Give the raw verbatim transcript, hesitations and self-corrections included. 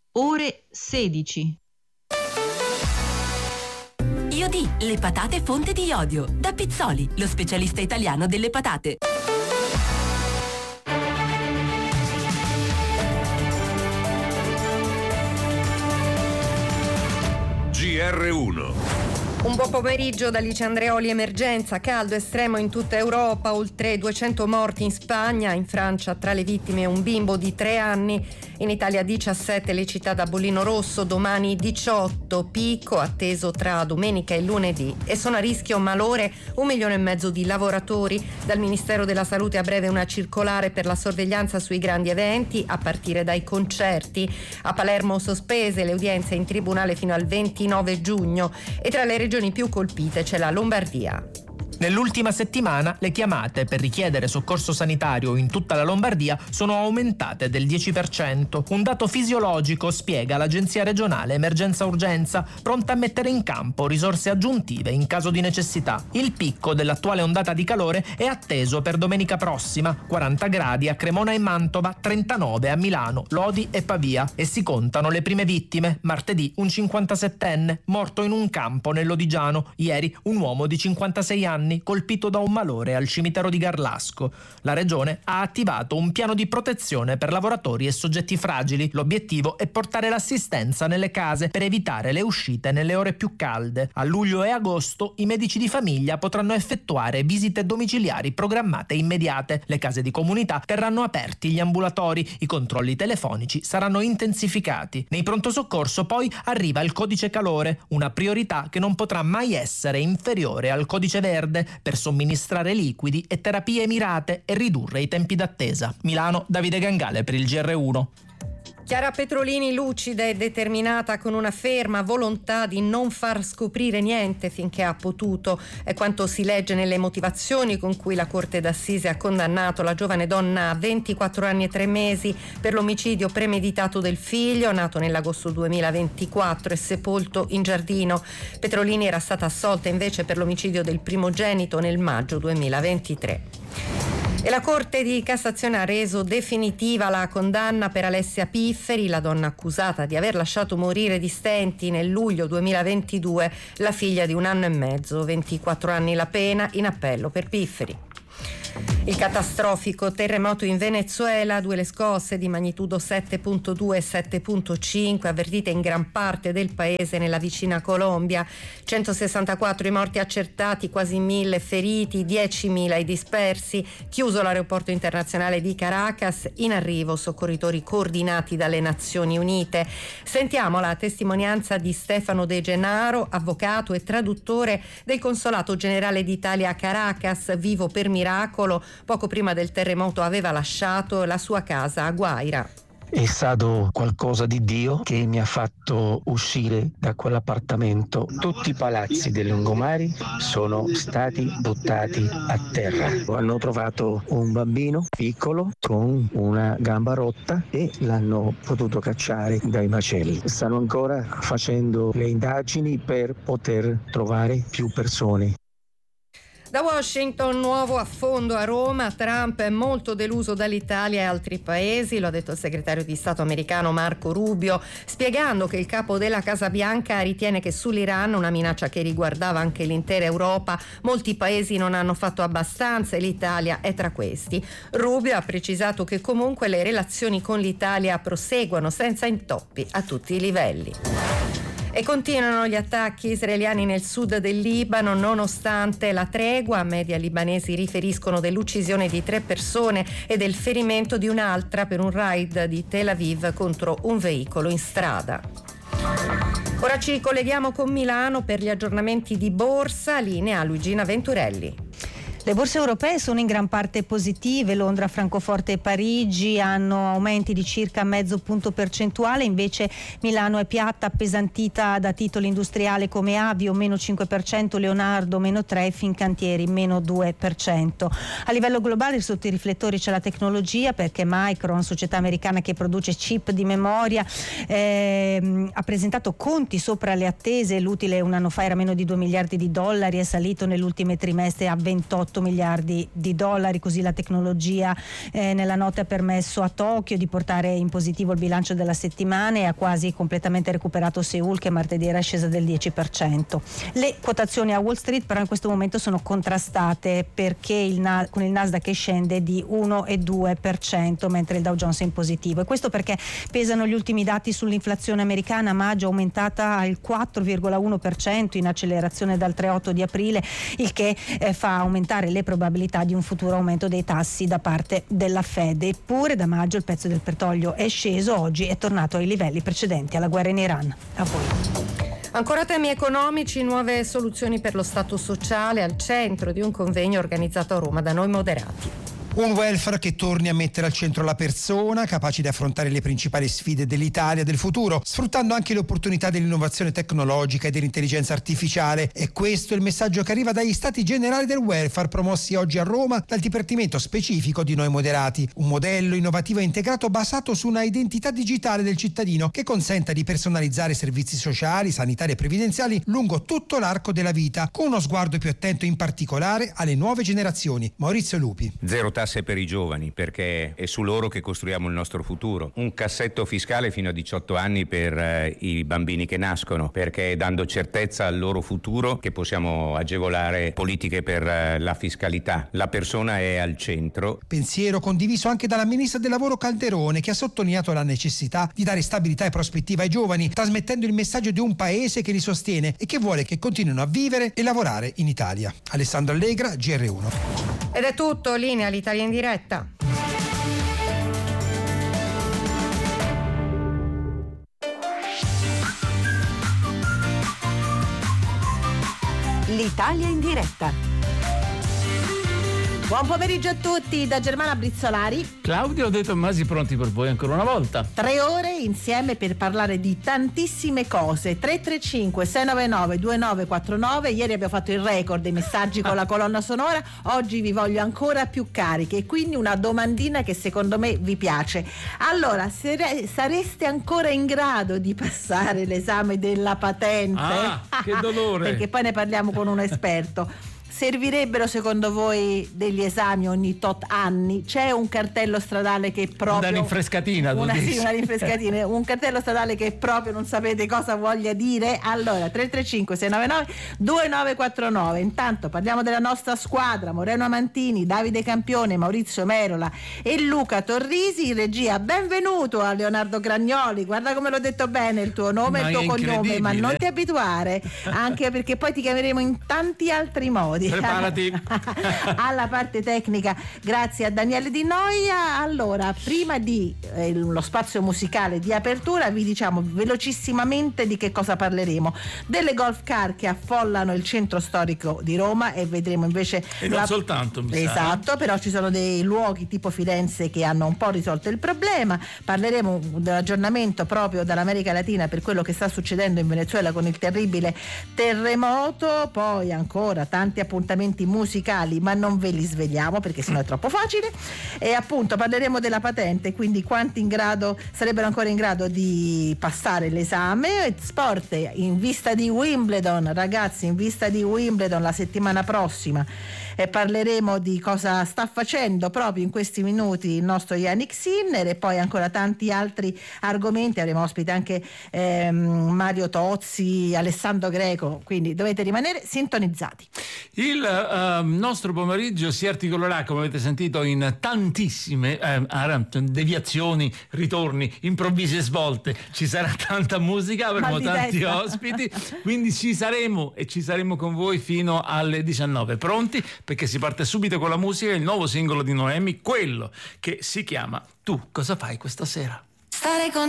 ore sedici. Iodi, le patate fonte di iodio. Da Pizzoli, lo specialista italiano delle patate. G R uno. Un buon pomeriggio da Lice Andreoli. Emergenza, caldo estremo in tutta Europa, oltre duecento morti in Spagna, in Francia tra le vittime un bimbo di tre anni, in Italia diciassette le città da bollino rosso, domani diciotto, picco atteso tra domenica e lunedì e sono a rischio malore un milione e mezzo di lavoratori. Dal Ministero della Salute a breve una circolare per la sorveglianza sui grandi eventi a partire dai concerti. A Palermo sospese le udienze in tribunale fino al ventinove giugno e tra le regioni più colpite c'è la Lombardia. Nell'ultima settimana le chiamate per richiedere soccorso sanitario in tutta la Lombardia sono aumentate del dieci per cento. Un dato fisiologico, spiega l'Agenzia regionale Emergenza Urgenza, pronta a mettere in campo risorse aggiuntive in caso di necessità. Il picco dell'attuale ondata di calore è atteso per domenica prossima, quaranta gradi a Cremona e Mantova, trentanove a Milano, Lodi e Pavia, e si contano le prime vittime. Martedì un cinquantasettenne morto in un campo nel Lodigiano, ieri un uomo di cinquantasei anni colpito da un malore al cimitero di Garlasco. La regione ha attivato un piano di protezione per lavoratori e soggetti fragili. L'obiettivo è portare l'assistenza nelle case per evitare le uscite nelle ore più calde. A luglio e agosto i medici di famiglia potranno effettuare visite domiciliari programmate immediate. Le case di comunità terranno aperti gli ambulatori, i controlli telefonici saranno intensificati. Nei pronto soccorso poi arriva il codice calore, una priorità che non potrà mai essere inferiore al codice verde per somministrare liquidi e terapie mirate e ridurre i tempi d'attesa. Milano, Davide Gangale per il G R uno. Chiara Petrolini lucida e determinata, con una ferma volontà di non far scoprire niente finché ha potuto. È quanto si legge nelle motivazioni con cui la Corte d'Assise ha condannato la giovane donna a ventiquattro anni e tre mesi per l'omicidio premeditato del figlio, nato nell'agosto duemilaventiquattro e sepolto in giardino. Petrolini era stata assolta invece per l'omicidio del primogenito nel maggio duemilaventitré. E la Corte di Cassazione ha reso definitiva la condanna per Alessia Pifferi, la donna accusata di aver lasciato morire di stenti nel luglio duemilaventidue la figlia di un anno e mezzo, ventiquattro anni la pena, in appello per Pifferi. Il catastrofico terremoto in Venezuela, due le scosse di magnitudo sette virgola due e sette virgola cinque avvertite in gran parte del paese nella vicina Colombia. centosessantaquattro i morti accertati, quasi mille feriti, diecimila i dispersi. Chiuso l'aeroporto internazionale di Caracas, in arrivo soccorritori coordinati dalle Nazioni Unite. Sentiamo la testimonianza di Stefano De Gennaro, avvocato e traduttore del Consolato Generale d'Italia a Caracas, vivo per miracolo. Poco prima del terremoto aveva lasciato la sua casa a Guaira. È stato qualcosa di Dio che mi ha fatto uscire da quell'appartamento. Tutti i palazzi dei lungomari sono stati buttati a terra. Hanno trovato un bambino piccolo con una gamba rotta e l'hanno potuto cacciare dai macelli. Stanno ancora facendo le indagini per poter trovare più persone. Da Washington, nuovo affondo a Roma. Trump è molto deluso dall'Italia e altri paesi, lo ha detto il segretario di Stato americano Marco Rubio, spiegando che il capo della Casa Bianca ritiene che sull'Iran, una minaccia che riguardava anche l'intera Europa, molti paesi non hanno fatto abbastanza e l'Italia è tra questi. Rubio ha precisato che comunque le relazioni con l'Italia proseguono senza intoppi a tutti i livelli. E continuano gli attacchi israeliani nel sud del Libano nonostante la tregua. Media libanesi riferiscono dell'uccisione di tre persone e del ferimento di un'altra per un raid di Tel Aviv contro un veicolo in strada. Ora ci colleghiamo con Milano per gli aggiornamenti di borsa. Linea a Luigina Venturelli. Le borse europee sono in gran parte positive. Londra, Francoforte e Parigi hanno aumenti di circa mezzo punto percentuale, invece Milano è piatta, appesantita da titoli industriali come Avio meno cinque per cento, Leonardo meno tre per cento, Fincantieri meno due per cento. A livello globale sotto i riflettori c'è la tecnologia, perché Micron, società americana che produce chip di memoria, ehm, ha presentato conti sopra le attese. L'utile un anno fa era meno di due miliardi di dollari, è salito nell'ultimo trimestre a ventotto otto miliardi di dollari. Così la tecnologia eh, nella notte ha permesso a Tokyo di portare in positivo il bilancio della settimana e ha quasi completamente recuperato Seul, che martedì era scesa del dieci per cento. Le quotazioni a Wall Street però in questo momento sono contrastate, perché il Na- con il Nasdaq che scende di uno virgola due per cento mentre il Dow Jones è in positivo, e questo perché pesano gli ultimi dati sull'inflazione americana. A maggio è aumentata al quattro virgola uno per cento in accelerazione dal tre virgola otto di aprile, il che eh, fa aumentare le probabilità di un futuro aumento dei tassi da parte della Fed. Eppure da maggio il prezzo del petrolio è sceso, oggi è tornato ai livelli precedenti alla guerra in Iran. A voi. Ancora temi economici, nuove soluzioni per lo Stato sociale al centro di un convegno organizzato a Roma da Noi Moderati. Un welfare che torni a mettere al centro la persona, capace di affrontare le principali sfide dell'Italia del futuro, sfruttando anche le opportunità dell'innovazione tecnologica e dell'intelligenza artificiale. E questo è il messaggio che arriva dagli Stati Generali del Welfare, promossi oggi a Roma dal Dipartimento Specifico di Noi Moderati. Un modello innovativo e integrato basato su una identità digitale del cittadino che consenta di personalizzare servizi sociali, sanitari e previdenziali lungo tutto l'arco della vita, con uno sguardo più attento in particolare alle nuove generazioni. Maurizio Lupi. Zero tasse per i giovani, perché è su loro che costruiamo il nostro futuro. Un cassetto fiscale fino a diciotto anni per eh, i bambini che nascono, perché è dando certezza al loro futuro che possiamo agevolare politiche per eh, la fiscalità. La persona è al centro. Pensiero condiviso anche dalla ministra del Lavoro Calderone, che ha sottolineato la necessità di dare stabilità e prospettiva ai giovani, trasmettendo il messaggio di un paese che li sostiene e che vuole che continuino a vivere e lavorare in Italia. Alessandro Allegra, G R uno. Ed è tutto, linea l'Italia in diretta. L'Italia in diretta. Buon pomeriggio a tutti da Germana Brizzolari, Claudio De Tommasi, pronti per voi ancora una volta. Tre ore insieme per parlare di tantissime cose. Tre tre cinque sei nove nove due nove quattro nove. Ieri abbiamo fatto il record dei messaggi con la colonna sonora, oggi vi voglio ancora più cariche e quindi una domandina che secondo me vi piace. Allora, sere- sareste ancora in grado di passare l'esame della patente? Ah, che dolore! Perché poi ne parliamo con un esperto. Servirebbero secondo voi degli esami ogni tot anni? C'è un cartello stradale che proprio... Una rinfrescatina, una, sì, una rinfrescatina. Un cartello stradale che proprio non sapete cosa voglia dire? Allora, tre tre cinque sei nove nove due nove quattro nove. Intanto parliamo della nostra squadra: Moreno Amantini, Davide Campione, Maurizio Merola e Luca Torrisi. In regia, benvenuto a Leonardo Gragnoli. Guarda come l'ho detto bene il tuo nome e il tuo cognome, ma non ti abituare, anche perché poi ti chiameremo in tanti altri modi. Preparati. Alla parte tecnica, grazie a Daniele Di Noia. Allora, prima di eh, lo spazio musicale di apertura, vi diciamo velocissimamente di che cosa parleremo. Delle golf car che affollano il centro storico di Roma, e vedremo invece e non la... soltanto mi esatto, sa. Però ci sono dei luoghi tipo Firenze che hanno un po' risolto il problema. Parleremo dell'aggiornamento proprio dall'America Latina per quello che sta succedendo in Venezuela con il terribile terremoto. Poi ancora tanti appuntamenti musicali, ma non ve li sveliamo perché sennò è troppo facile. E appunto parleremo della patente, quindi quanti in grado sarebbero ancora in grado di passare l'esame. Sport in vista di Wimbledon, ragazzi, in vista di Wimbledon la settimana prossima, e parleremo di cosa sta facendo proprio in questi minuti il nostro Yannick Sinner, e poi ancora tanti altri argomenti. Avremo ospite anche ehm, Mario Tozzi, Alessandro Greco, quindi dovete rimanere sintonizzati. Il uh, nostro pomeriggio si articolerà, come avete sentito, in tantissime eh, deviazioni, ritorni, improvvise svolte. Ci sarà tanta musica, avremo tanti ospiti, quindi ci saremo e ci saremo con voi fino alle diciannove. Pronti? Perché si parte subito con la musica, il nuovo singolo di Noemi, quello che si chiama Tu cosa fai questa sera? Stare con